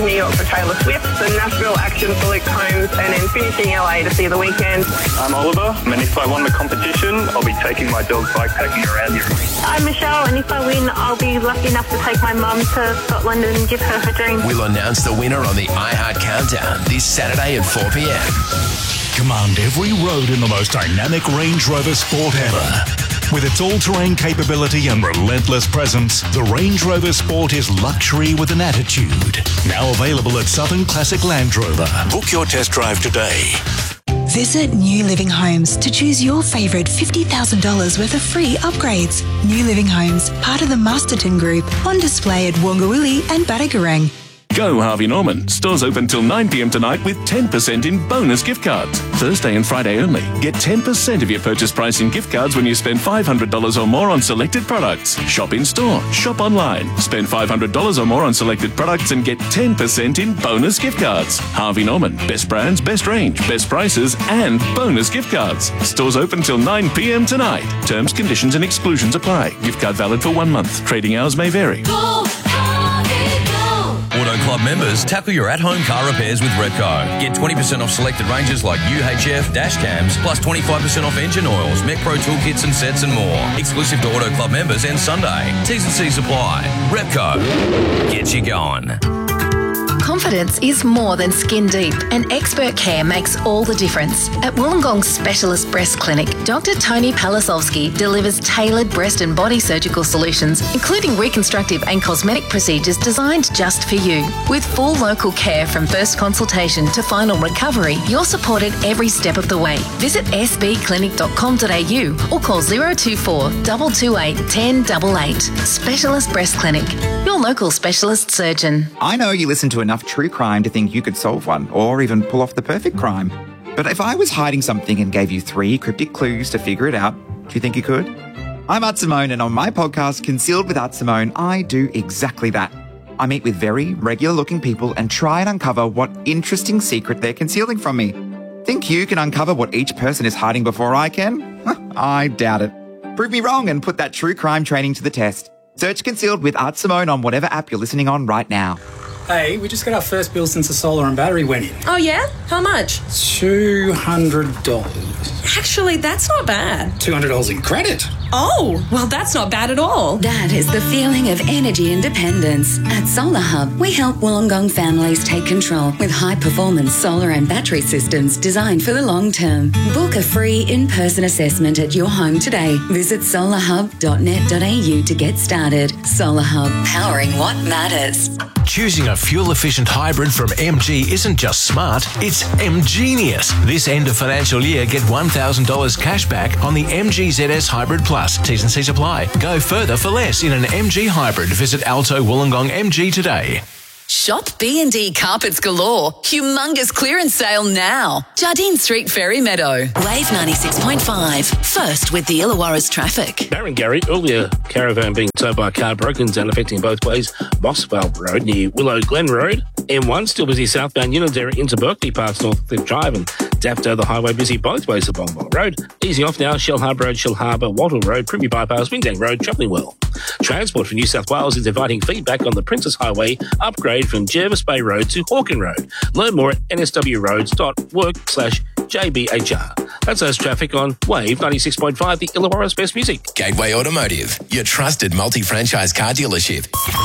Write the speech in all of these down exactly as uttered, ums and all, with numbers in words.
to New York for Taylor Swift, the Nashville action for Luke Combs, and then finishing L A to see The Weeknd. I'm Oliver, and if I won the competition, I'll be taking my dog bikepacking around Europe. I'm Michelle, and if I win, I'll be lucky enough to take my mum to Scotland and give her her dream. We'll announce the winner on the iHeart Countdown this Saturday at four p.m. Command every road in the most dynamic Range Rover Sport ever. With its all-terrain capability and relentless presence, the Range Rover Sport is luxury with an attitude. Now available at Southern Classic Land Rover. Book your test drive today. Visit New Living Homes to choose your favourite fifty thousand dollars worth of free upgrades. New Living Homes, part of the Masterton Group, on display at Wongawilli and Battigarang. Go Harvey Norman. Stores open till nine p.m. tonight with ten percent in bonus gift cards. Thursday and Friday only. Get ten percent of your purchase price in gift cards when you spend five hundred dollars or more on selected products. Shop in store. Shop online. Spend five hundred dollars or more on selected products and get ten percent in bonus gift cards. Harvey Norman. Best brands, best range, best prices, and bonus gift cards. Stores open till nine p.m. tonight. Terms, conditions and exclusions apply. Gift card valid for one month. Trading hours may vary. Go, Harvey, go. Auto Club members, tackle your at-home car repairs with Repco. Get twenty percent off selected ranges like U H F, dash cams, plus twenty-five percent off engine oils, Mech Pro toolkits and sets and more. Exclusive to Auto Club members and Sunday. T's and C's apply. Repco. Get you going. Confidence is more than skin deep, and expert care makes all the difference. At Wollongong Specialist Breast Clinic, Doctor Tony Palasovsky delivers tailored breast and body surgical solutions, including reconstructive and cosmetic procedures designed just for you. With full local care from first consultation to final recovery, you're supported every step of the way. Visit s b clinic dot com dot a u or call zero two four, two two eight, one zero eight eight. Specialist Breast Clinic, your local specialist surgeon. I know you listen to enough true crime to think you could solve one, or even pull off the perfect crime. But if I was hiding something and gave you three cryptic clues to figure it out, do you think you could? I'm Art Simone, and on my podcast, Concealed with Art Simone, I do exactly that. I meet with very regular-looking people and try and uncover what interesting secret they're concealing from me. Think you can uncover what each person is hiding before I can? I doubt it. Prove me wrong and put that true crime training to the test. Search Concealed with Art Simone on whatever app you're listening on right now. Hey, we just got our first bill since the solar and battery went in. Oh, yeah? How much? two hundred dollars. Actually, that's not bad. two hundred dollars in credit. Oh, well, that's not bad at all. That is the feeling of energy independence. At Solar Hub, we help Wollongong families take control with high-performance solar and battery systems designed for the long term. Book a free in-person assessment at your home today. Visit solar hub dot net dot a u to get started. Solar Hub, powering what matters. Choosing a fuel-efficient hybrid from M G isn't just smart, it's M-genius. This end of financial year, get one thousand dollars cash back on the M G Z S Hybrid Plus. T's and C's apply. Go further for less in an M G hybrid. Visit Alto Wollongong M G today. Shop B and D Carpets Galore. Humongous clearance sale now. Jardine Street, Ferry Meadow. Wave ninety-six point five. First with the Illawarra's traffic. Barrengarry, earlier caravan being towed by a car broken down affecting both ways. Bossvale Road near Willow Glen Road. M one still busy southbound Unadera into Berkeley Parks North Cliff Drive, and Dapto the highway busy both ways of Bongville Road. Easy off now, Shell Harbour Road, Shell Harbour, Wattle Road, Privy Bypass, Windang Road, travelling well. Transport for New South Wales is inviting feedback on the Princess Highway upgrade from Jervis Bay Road to Hawken Road. Learn more at n s w roads dot work slash j b h r. That's us traffic on Wave ninety-six point five, the Illawarra's best music. Gateway Automotive, your trusted multi-franchise car dealership.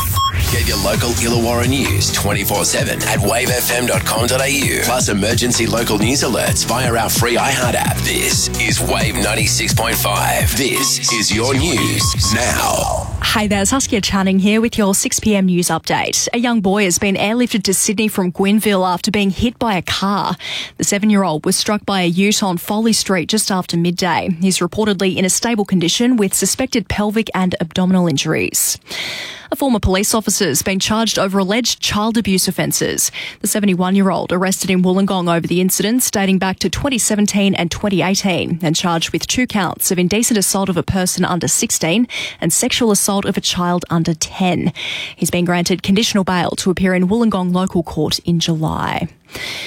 Get your local Illawarra news twenty-four seven at wave f m dot com dot a u. Plus emergency local news alerts via our free iHeart app. This is Wave ninety-six point five. This is your news now. Hey there, Saskia Channing here with your six p m news update. A young boy has been airlifted to Sydney from Gwynville after being hit by a car. The seven-year-old was struck by a ute on Foley Street just after midday. He's reportedly in a stable condition with suspected pelvic and abdominal injuries. A former police officer has been charged over alleged child abuse offences. The seventy-one-year-old arrested in Wollongong over the incidents dating back to twenty seventeen and twenty eighteen and charged with two counts of indecent assault of a person under sixteen and sexual assault of a child under ten. He's been granted conditional bail to appear in Wollongong Local Court in July.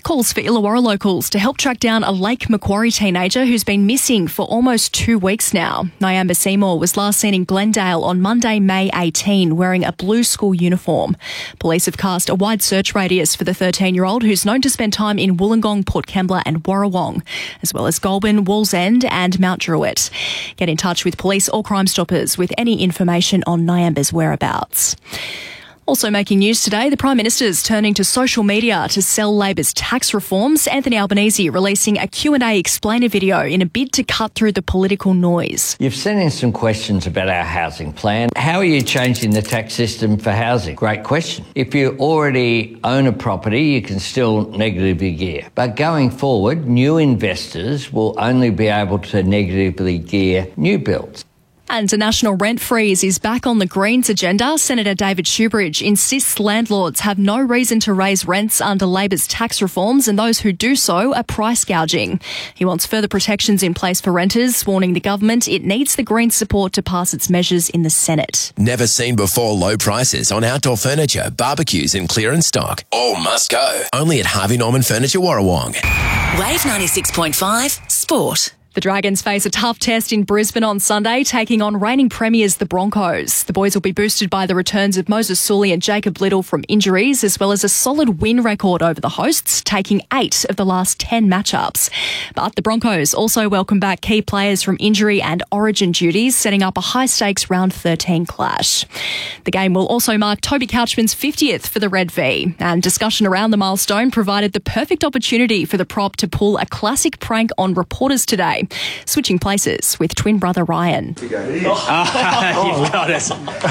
calls for Illawarra locals to help track down a Lake Macquarie teenager who's been missing for almost two weeks now. Nyamba Seymour was last seen in Glendale on Monday, May eighteenth, wearing a blue school uniform. Police have cast a wide search radius for the thirteen-year-old who's known to spend time in Wollongong, Port Kembla and Warrawong, as well as Goulburn, Wallsend and Mount Druitt. Get in touch with police or Crime Stoppers with any information on Nyamba's whereabouts. Also making news today, the Prime Minister's turning to social media to sell Labor's tax reforms. Anthony Albanese releasing a Q and A explainer video in a bid to cut through the political noise. You've sent in some questions about our housing plan. How are you changing the tax system for housing? Great question. If you already own a property, you can still negatively gear. But going forward, new investors will only be able to negatively gear new builds. And a national rent freeze is back on the Greens agenda. Senator David Shoebridge insists landlords have no reason to raise rents under Labor's tax reforms, and those who do so are price gouging. He wants further protections in place for renters, warning the government it needs the Greens' support to pass its measures in the Senate. Never seen before low prices on outdoor furniture, barbecues and clearance stock. All must go. Only at Harvey Norman Furniture Warrawong. Wave ninety-six point five Sport. The Dragons face a tough test in Brisbane on Sunday, taking on reigning premiers the Broncos. The boys will be boosted by the returns of Moses Sully and Jacob Little from injuries, as well as a solid win record over the hosts, taking eight of the last ten matchups. But the Broncos also welcome back key players from injury and origin duties, setting up a high-stakes round thirteen clash. The game will also mark Toby Couchman's fiftieth for the Red V, and discussion around the milestone provided the perfect opportunity for the prop to pull a classic prank on reporters today, switching places with twin brother Ryan. You go. Oh, you've got it.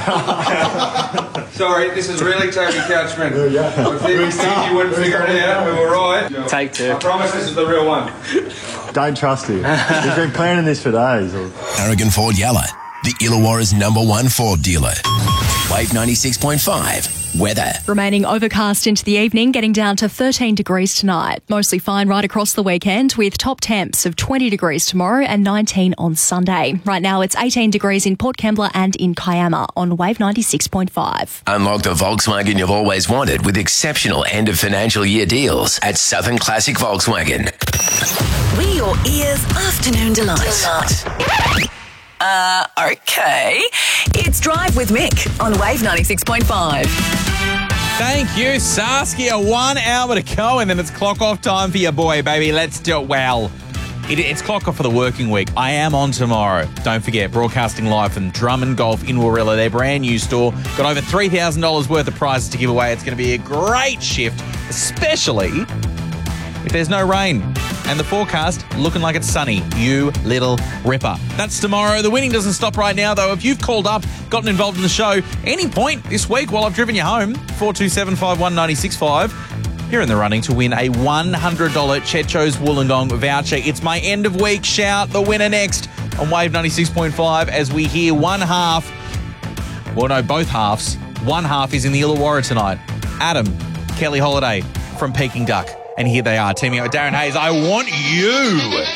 Sorry, this is really Toby Couchman. Yeah, yeah. If you think you wouldn't figure it out, we were right. Take two. I promise this is the real one. Don't trust him. He's been planning this for days. Aragon Ford Yalla, the Illawarra's number one Ford dealer. Wave ninety-six point five. Weather. Remaining overcast into the evening, getting down to thirteen degrees tonight. Mostly fine right across the weekend, with top temps of twenty degrees tomorrow and nineteen on Sunday. Right now it's eighteen degrees in Port Kembla and in Kiama on Wave ninety-six point five. Unlock the Volkswagen you've always wanted with exceptional end of financial year deals at Southern Classic Volkswagen. We're your ears' afternoon delight. Uh, okay. It's Drive with Mick on Wave ninety-six point five. Thank you, Saskia. One hour to go and then it's clock off time for your boy, baby. Let's do it well. It, it's clock off for the working week. I am on tomorrow. Don't forget, broadcasting live from Drummond Golf in Warilla, their brand new store. Got over three thousand dollars worth of prizes to give away. It's going to be a great shift, especially if there's no rain. And the forecast looking like it's sunny. You little ripper. That's tomorrow. The winning doesn't stop right now, though. If you've called up, gotten involved in the show, any point this week while I've driven you home, four two seven, five one nine six five, you're in the running to win a one hundred dollars Chetcho's Wollongong voucher. It's my end of week shout. The winner next on Wave ninety-six point five as we hear one half, well, no, both halves. One half is in the Illawarra tonight. Adam, Kelly Holiday from Peking Duck. And here they are, teaming up with Darren Hayes. I want you.